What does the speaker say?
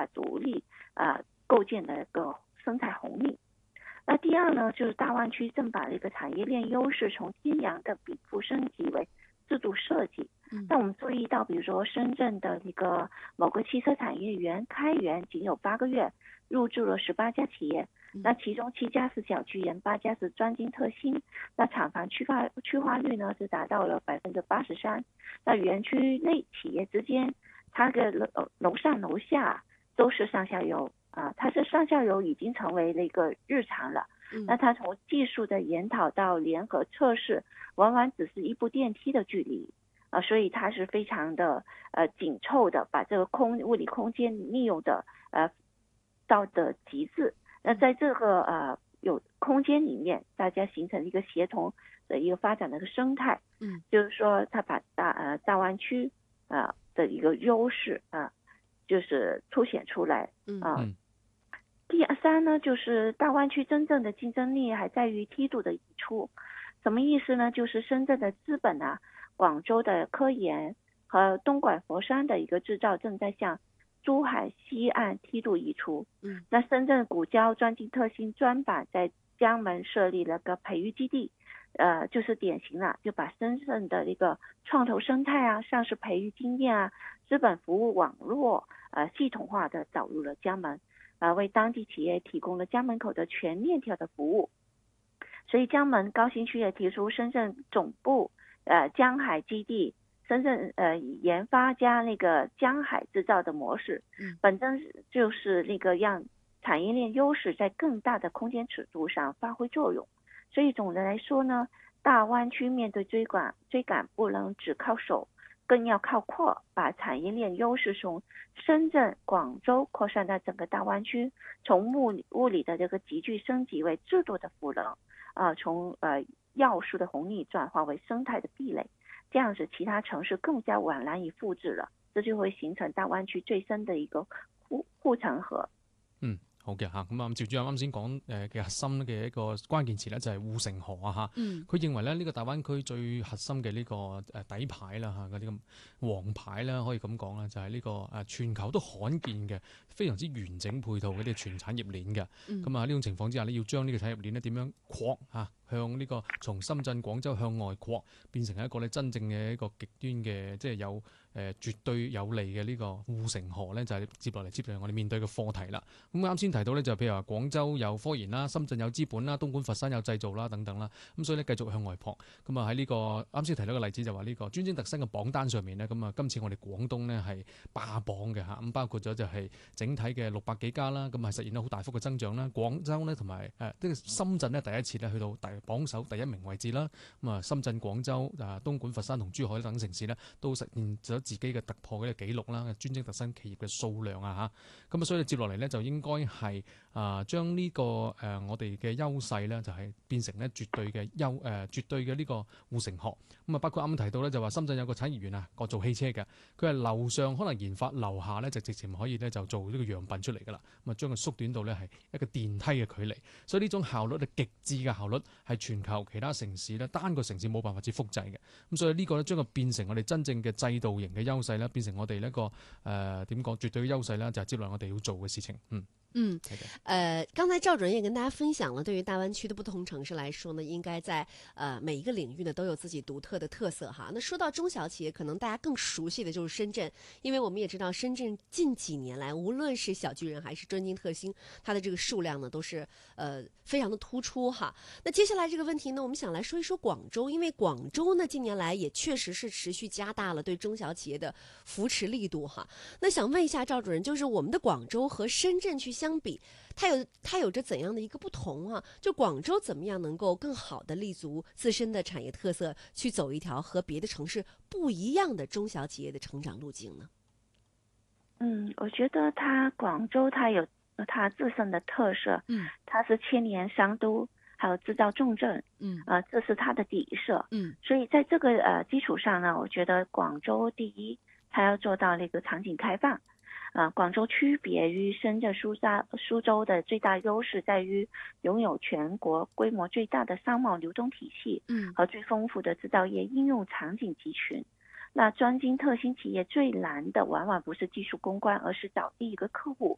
独立构建的一个生态红利。那第二呢，就是大湾区正把这个产业链优势从天然的禀赋升级为制度设计。那我们注意到，比如说深圳的一个某个汽车产业园开园仅有8个月，入驻了18家企业，那其中7家是小巨人，8家是专精特新。那厂房区化率呢是达到了83%。那园区内企业之间，它的楼上楼下都是上下游它是上下游已经成为了一个日常了。那它从技术的研讨到联合测试，往往只是一部电梯的距离所以它是非常的紧凑的，把这个物理空间利用的到的极致。那在这个有空间里面，大家形成一个协同的一个发展的一个生态。就是说它把大湾区的一个优势就是凸显出来。第三呢，就是大湾区真正的竞争力还在于梯度的移出。什么意思呢？就是深圳的资本广州的科研和东莞佛山的一个制造正在向珠海西岸梯度移出。那深圳股交专精特新专板在江门设立了个培育基地，就是典型了，就把深圳的一个创投生态上市培育经验资本服务网络系统化的导入了江门，为当地企业提供了江门口的全链条的服务。所以江门高新区也提出深圳总部江海基地，深圳研发加那个江海制造的模式，本身就是那个让产业链优势在更大的空间尺度上发挥作用。所以总的来说呢，大湾区面对追赶不能只靠手，更要靠扩，把产业链优势从深圳、广州扩散到整个大湾区，从物理的这个急剧升级为制度的赋能，从要素的红利转化为生态的壁垒，这样子其他城市更加难以复制了，这就会形成大湾区最深的一个护城河。 好嘅嚇，咁趙主任啱先講嘅核心嘅一個關鍵詞咧就係護城河佢認為咧呢個大灣區最核心嘅呢個底牌啦嗰啲咁黃牌啦，可以咁講啦，就係呢個全球都罕見嘅非常之完整配套嘅啲全產業鏈嘅。咁呢種情況之下呢，要將呢個產業鏈咧點樣擴向呢個從深圳、廣州向外擴，變成一個咧真正嘅一個極端嘅，即係有絕對有利嘅呢個護城河咧，就係接落嚟我哋面對嘅課題啦。咁啱先提到咧，就譬如話廣州有科研啦，深圳有資本啦，東莞佛山有製造啦等等啦。咁所以咧繼續向外擴。咁喺呢個啱先提到嘅例子就話呢個專精特新嘅榜單上面咧，咁今次我哋廣東咧係霸榜嘅咁包括咗就係整體嘅600幾家啦，咁係實現咗好大幅嘅增長啦。廣州咧同埋深圳咧第一次咧去到榜首第1名位置啦。咁深圳、廣州、東莞、佛山同珠海等城市咧都實現咗自己嘅突破嘅紀錄啦，專精特新企業嘅數量咁所以接落嚟咧就應該係將呢個我哋嘅優勢咧就係變成咧絕對嘅呢個護城河。咁包括啱啱提到咧就話深圳有個產業園各做汽車嘅，佢係樓上可能研發，樓下咧就直情可以咧就做呢個樣品出嚟㗎啦。咁將佢縮短到咧係一個電梯嘅距離，所以呢種效率係極致嘅效率，係全球其他城市咧單個城市冇辦法之複製嘅。咁所以呢個咧將佢變成我哋真正嘅制度型嘅優勢啦，變成我哋一個點講絕對嘅優勢啦，就係接落來我哋要做嘅事情。 剛才趙主任也跟大家分享了，對於大灣區的不同城市來說呢，應該在每一個領域呢都有自己獨特的特色哈。那說到中小企業，可能大家更熟悉的就是深圳，因為我們也知道深圳近幾年來，無論是小巨人還是專精特新，它的這個數量呢都是非常的突出哈。那接下來這個問題呢，我們想來說一說廣州，因為廣州呢近年來也確實是持續加大了對中小企業的扶持力度哈。那想問一下趙主任，就是我們的廣州和深圳去相比，它有着怎樣的一個不同就廣州怎麼樣能夠更好的立足自身的產業特色，去走一條和別的城市不一樣的中小企業的成長路徑呢？ 我覺得廣州它有它自身的特色，它是千年商都，還有製造重鎮，這是它的底色，所以在這個基礎上呢，我覺得廣州第一，它要做到那個場景開放。廣州區別於深圳、蘇州的最大優勢在於擁有全國規模最大的商貿流動體系，和最豐富的製造業應用場景集群。那專精特新企業最難的往往不是技術攻關，而是找第一個客戶。